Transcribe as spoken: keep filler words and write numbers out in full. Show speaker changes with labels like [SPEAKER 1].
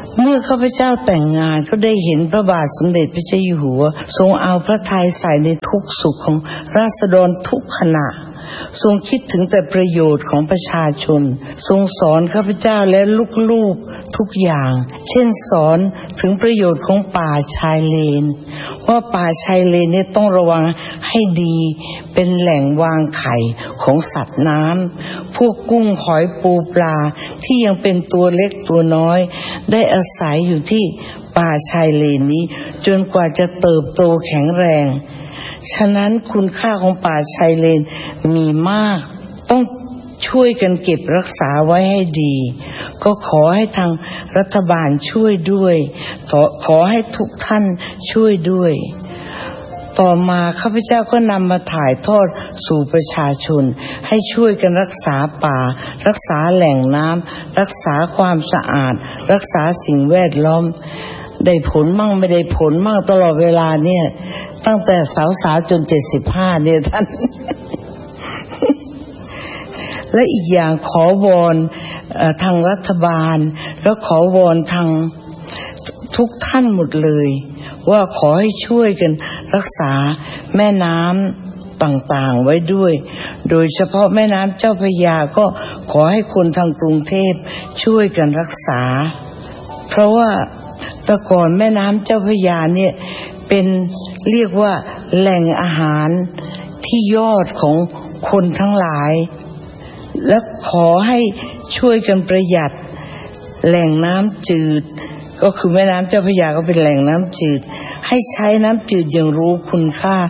[SPEAKER 1] เมื่อข้าพเจ้าแต่งงานก็ได้เห็นพระบาทสมเด็จพระเจ้าอยู่หัวทรงเอาพระทัยใส่ในทุกสุขของราษฎรทุกขณะทรงคิดถึงแต่ประโยชน์ของประชาชนทรงสอนข้าพเจ้าและลูกๆทุกอย่างเช่นสอนถึงประโยชน์ของป่าชายเลนว่าป่าชายเลนเนี่ยต้องระวังให้ดีเป็นแหล่งวางไข่ของสัตว์น้ำพวกกุ้งหอยปูปลาที่ยังเป็นตัวเล็กตัวน้อยได้อาศัยอยู่ที่ป่าชายเลนนี้จนกว่าจะเติบโตแข็งแรงฉะนั้นคุณค่าของป่าชายเลนมีมากต้องช่วยกันเก็บรักษาไว้ให้ดีก็ขอให้ทางรัฐบาลช่วยด้วยขอขอให้ทุกท่านช่วยด้วยต่อมาข้าพเจ้าก็นำมาถ่ายทอดสู่ประชาชนให้ช่วยกันรักษาป่ารักษาแหล่งน้ำรักษาความสะอาดรักษาสิ่งแวดล้อมได้ผลมั่งไม่ได้ผลมั่งตลอดเวลาเนี่ยตั้งแต่สาวๆจนเจ็ดสิบห้าเนี่ยท่าน และอีกอย่างขอวอนทางรัฐบาลแล้วขอวอนทางทุกท่านหมดเลยว่าขอให้ช่วยกันรักษาแม่น้ำต่างๆไว้ด้วยโดยเฉพาะแม่น้ำเจ้าพระยาก็ขอให้คนทางกรุงเทพช่วยกันรักษาเพราะว่าแต่ก่อนแม่น้ำเจ้าพระยาเนี่ยเป็นเรียกว่าแหล่งอาหารที่ยอดของคนทั้งหลายและขอให้ช่วยกันประหยัดแหล่งน้ำจืดก็คือแม่น้ำเจ้าพระยาก็เป็นแหล่งน้ำจืดให้ใช้น้ำจืดอย่างรู้คุณค่า